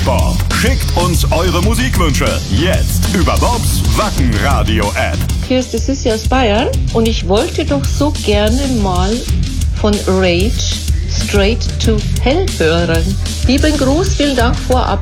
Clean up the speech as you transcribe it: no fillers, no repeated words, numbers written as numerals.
Bob. Schickt uns eure Musikwünsche jetzt über Bobs Wacken-Radio-App. Hier ist die Sissi aus Bayern und ich wollte doch so gerne mal von Rage Straight to Hell hören. Lieben Gruß, vielen Dank vorab.